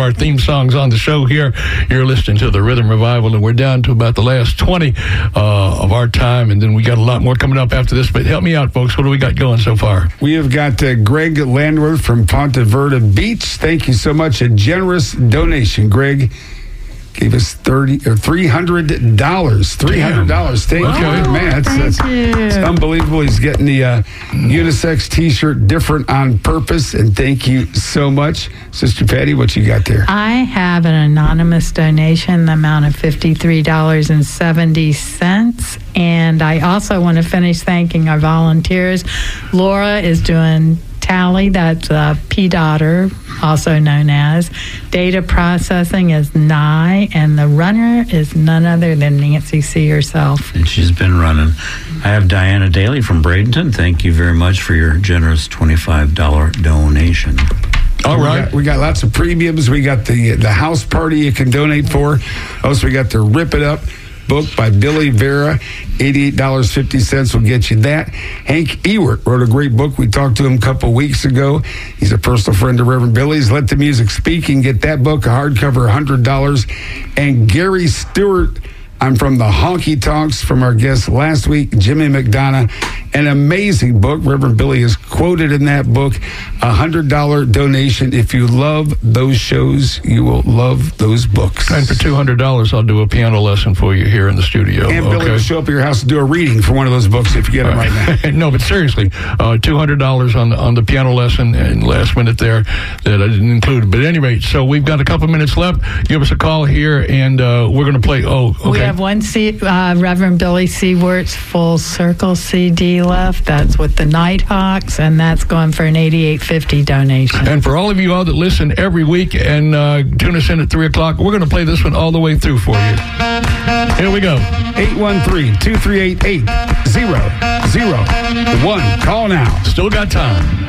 our theme songs on the show here. You're listening to the Rhythm Revival, and we're down to about the last 20 of our time, and then we got a lot more coming up after this. But help me out, folks. What do we got going so far? We have got Greg Landworth from Ponte Verde Beach. Thank you so much. A generous donation. Greg gave us $300. $300. Thank you, man. It's unbelievable. He's getting the unisex T-shirt, different on purpose, and thank you so much, Sister Patty. What you got there? I have an anonymous donation, the amount of $53.70, and I also want to finish thanking our volunteers. Laura is doing Tally, that's P-Daughter, also known as. Data processing is Nye, and the runner is none other than Nancy C. herself. And she's been running. I have Diana Daly from Bradenton. Thank you very much for your generous $25 donation. All right. We got lots of premiums. We got the house party you can donate for. Also, we got the Rip It Up book by Billy Vera. $88.50 will get you that. Hank Ewert wrote a great book. We talked to him a couple weeks ago. He's a personal friend of Reverend Billy's. Let the Music Speak. You can get that book, a hardcover, $100. And Gary Stewart, I'm from the Honky Tonks, from our guest last week, Jimmy McDonough. An amazing book. Reverend Billy is quoted in that book. $100 donation. If you love those shows, you will love those books. And for $200, I'll do a piano lesson for you here in the studio. And Billy will show up at your house to do a reading for one of those books if you get them right now. No, but seriously, $200 on the piano lesson, and last minute there that I didn't include. But at any rate, so we've got a couple minutes left. Give us a call here, and we're going to play. We have one Reverend Billy Seawort's Full Circle CD left. That's with the Nighthawks, and that's going for an $88.50 donation. And for all of you all that listen every week and tune us in at 3 o'clock, we're going to play this one all the way through for you. Here we go. 813-238-8001. Call now. Still got time.